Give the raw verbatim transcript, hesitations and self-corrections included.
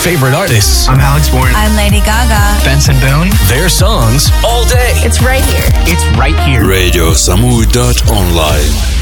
favorite artists. I'm Alex Warren. I'm Lady Gaga. Benson Boone. Their songs all day. It's right here. It's right here. radio samu dot online